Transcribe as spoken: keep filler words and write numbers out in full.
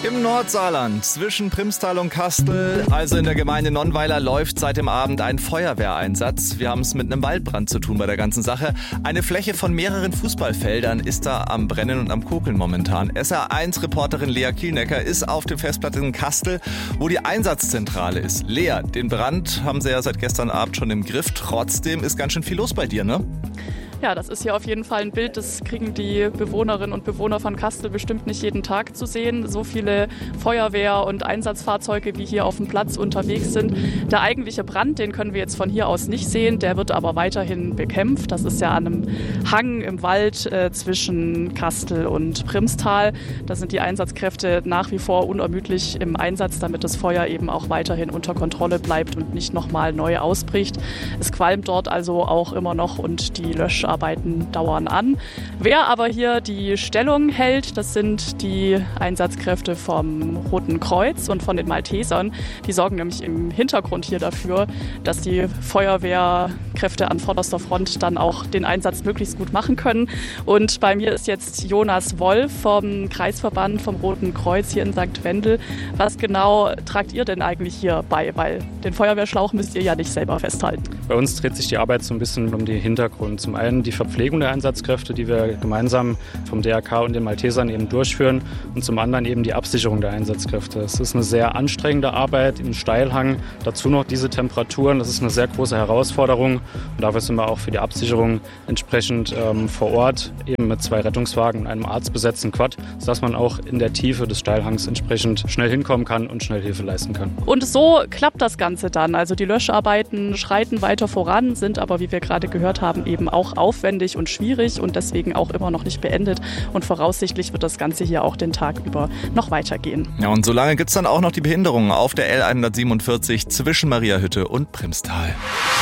Im Nordsaarland zwischen Primstal und Kastel, also in der Gemeinde Nonnweiler, läuft seit dem Abend ein Feuerwehreinsatz. Wir haben es mit einem Waldbrand zu tun bei der ganzen Sache. Eine Fläche von mehreren Fußballfeldern ist da am Brennen und am Kokeln momentan. S R eins Reporterin Lea Kielnecker ist auf dem Festplatz in Kastel, wo die Einsatzzentrale ist. Lea, den Brand haben sie ja seit gestern Abend schon im Griff. Trotzdem ist ganz schön viel los bei dir, ne? Ja, das ist hier auf jeden Fall ein Bild, das kriegen die Bewohnerinnen und Bewohner von Kastel bestimmt nicht jeden Tag zu sehen. So viele Feuerwehr- und Einsatzfahrzeuge, wie hier auf dem Platz unterwegs sind. Der eigentliche Brand, den können wir jetzt von hier aus nicht sehen, der wird aber weiterhin bekämpft. Das ist ja an einem Hang im Wald äh, zwischen Kastel und Primstal. Da sind die Einsatzkräfte nach wie vor unermüdlich im Einsatz, damit das Feuer eben auch weiterhin unter Kontrolle bleibt und nicht nochmal neu ausbricht. Es qualmt dort also auch immer noch und die Löscharbeiten Arbeiten dauern an. Wer aber hier die Stellung hält, das sind die Einsatzkräfte vom Roten Kreuz und von den Maltesern. Die sorgen nämlich im Hintergrund hier dafür, dass die Feuerwehrkräfte an vorderster Front dann auch den Einsatz möglichst gut machen können. Und bei mir ist jetzt Jonas Wolf vom Kreisverband vom Roten Kreuz hier in Sankt Wendel. Was genau tragt ihr denn eigentlich hier bei? Weil den Feuerwehrschlauch müsst ihr ja nicht selber festhalten. Bei uns dreht sich die Arbeit so ein bisschen um den Hintergrund. Zum einen die Verpflegung der Einsatzkräfte, die wir gemeinsam vom D R K und den Maltesern eben durchführen, und zum anderen eben die Absicherung der Einsatzkräfte. Es ist eine sehr anstrengende Arbeit im Steilhang, dazu noch diese Temperaturen, das ist eine sehr große Herausforderung, und dafür sind wir auch für die Absicherung entsprechend ähm, vor Ort, eben mit zwei Rettungswagen und einem arztbesetzten Quad, sodass man auch in der Tiefe des Steilhangs entsprechend schnell hinkommen kann und schnell Hilfe leisten kann. Und so klappt das Ganze dann, also die Löscharbeiten schreiten weiter voran, sind aber, wie wir gerade gehört haben, eben auch aufwendig und schwierig und deswegen auch immer noch nicht beendet. Und voraussichtlich wird das Ganze hier auch den Tag über noch weitergehen. Ja, und solange gibt es dann auch noch die Behinderungen auf der L hundertsiebenundvierzig zwischen Mariahütte und Primstal.